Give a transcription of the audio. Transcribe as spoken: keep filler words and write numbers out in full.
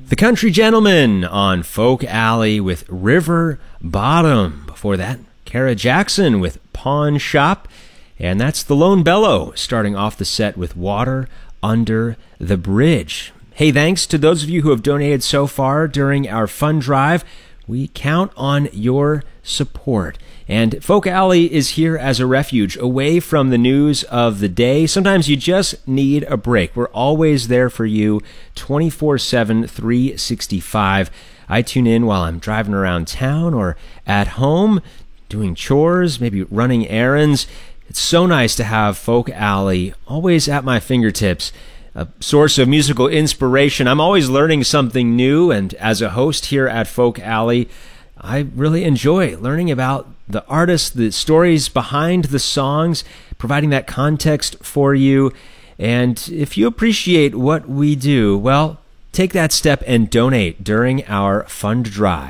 The Country Gentlemen on Folk Alley with River Bottom. Before that, Kara Jackson with Pawn Shop. And that's the Lone Bellow starting off the set with Water Under the Bridge. Hey, thanks to those of you who have donated so far during our fund drive. We count on your support. And Folk Alley is here as a refuge, away from the news of the day. Sometimes you just need a break. We're always there for you, twenty-four seven, three sixty-five. I tune in while I'm driving around town or at home, doing chores, maybe running errands. It's so nice to have Folk Alley always at my fingertips, a source of musical inspiration. I'm always learning something new, and as a host here at Folk Alley, I really enjoy learning about the artists, the stories behind the songs, providing that context for you. And if you appreciate what we do, well, take that step and donate during our fund drive.